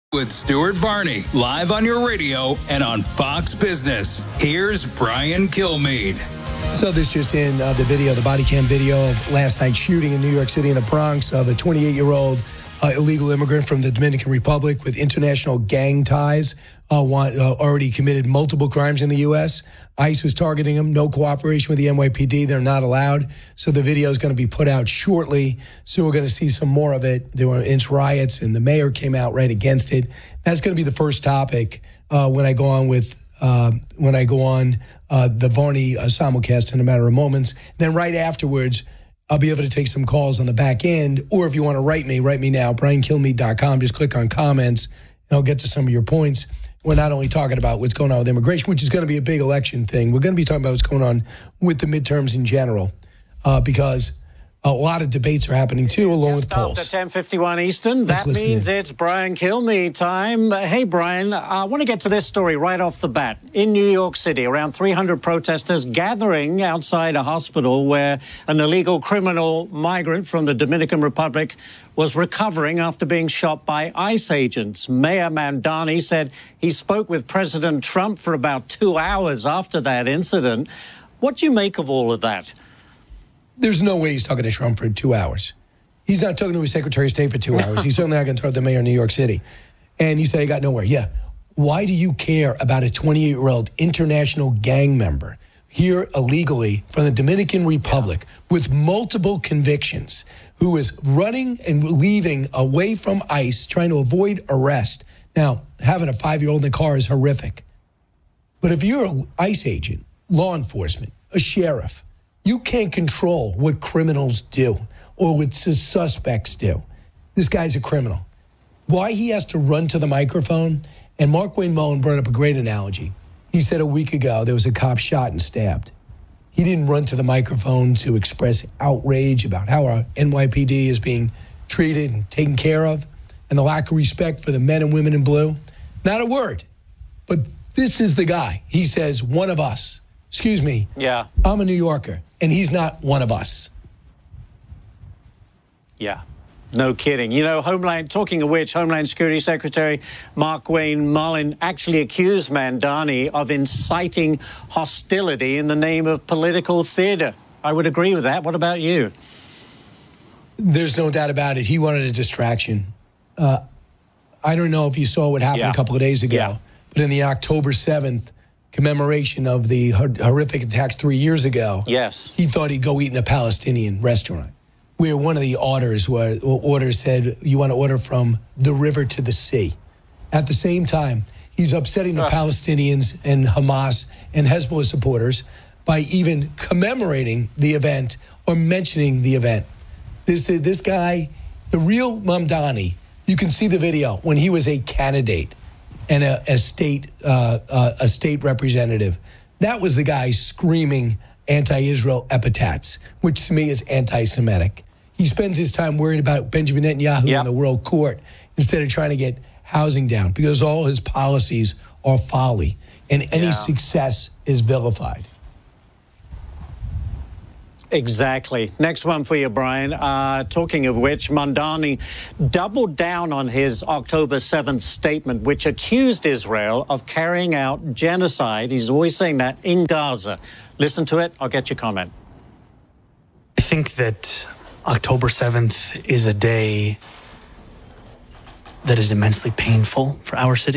With Stuart Varney, live on your radio and on Fox Business. Here's Brian Kilmeade. So this just in, the video, the body cam video of last night's shooting in New York City in the Bronx of a 28-year-old illegal immigrant from the Dominican Republic with international gang ties, already committed multiple crimes in the U.S. ICE was targeting him. No cooperation with the NYPD. They're not allowed. So the video is going to be put out shortly. So we're going to see some more of it. There were inch riots, and the mayor came out right against it. That's going to be the first topic when I go on the Varney simulcast in a matter of moments. Then right afterwards, I'll be able to take some calls on the back end. Or if you want to write me now, briankilmeade.com. Just click on comments, and I'll get to some of your points. We're not only talking about what's going on with immigration, which is going to be a big election thing. We're going to be talking about what's going on with the midterms in general, because a lot of debates are happening, too, along with polls. After 10:51 Eastern, that means it's Brian Kilmeade time. Hey, Brian, I want to get to this story right off the bat. In New York City, around 300 protesters gathering outside a hospital where an illegal criminal migrant from the Dominican Republic was recovering after being shot by ICE agents. Mayor Mamdani said he spoke with President Trump for about 2 hours after that incident. What do you make of all of that? There's no way he's talking to Trump for 2 hours. He's not talking to his Secretary of State for 2 hours. He's certainly not going to talk to the mayor of New York City. And he said he got nowhere. Yeah. Why do you care about a 28-year-old international gang member here illegally from the Dominican Republic with multiple convictions who is running and leaving away from ICE, trying to avoid arrest? Now, having a 5-year-old in the car is horrific. But if you're an ICE agent, law enforcement, a sheriff, you can't control what criminals do or what suspects do. This guy's a criminal. Why he has to run to the microphone? And Mark Wayne Mullen brought up a great analogy. He said a week ago there was a cop shot and stabbed. He didn't run to the microphone to express outrage about how our NYPD is being treated and taken care of and the lack of respect for the men and women in blue. Not a word. But this is the guy. He says, one of us. Excuse me. Yeah. I'm a New Yorker, and he's not one of us. Yeah. No kidding. You know, talking of which, Homeland Security Secretary Mark Wayne Mullen actually accused Mamdani of inciting hostility in the name of political theater. I would agree with that. What about you? There's no doubt about it. He wanted a distraction. I don't know if you saw what happened a couple of days ago, but in the October 7th commemoration of the horrific attacks 3 years ago, he thought he'd go eat in a Palestinian restaurant, where one of the orders said, you want to order from the river to the sea. At the same time, he's upsetting the Palestinians and Hamas and Hezbollah supporters by even commemorating the event or mentioning the event. This guy, the real Mamdani, you can see the video when he was a candidate and a state representative. That was the guy screaming anti-Israel epithets, which to me is anti-Semitic. He spends his time worrying about Benjamin Netanyahu in the World Court instead of trying to get housing down, because all his policies are folly, and any success is vilified. Exactly. Next one for you, Brian. Talking of which, Mamdani doubled down on his October 7th statement, which accused Israel of carrying out genocide. He's always saying that in Gaza. Listen to it. I'll get your comment. I think that October 7th is a day that is immensely painful for our city.